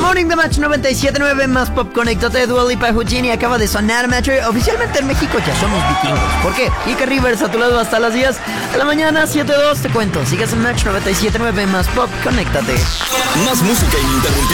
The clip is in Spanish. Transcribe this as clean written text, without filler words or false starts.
Morning de Match 97.9 más Pop. Conéctate. Dua Lipa, Houdini acaba de sonar, Match. Oficialmente en México ya somos vikingos. ¿Por qué? Iker Rivers a tu lado hasta las 10 de la mañana, 7:02, te cuento. Sigues en Match 97.9 más Pop. Conéctate. Más música ininterrumpida.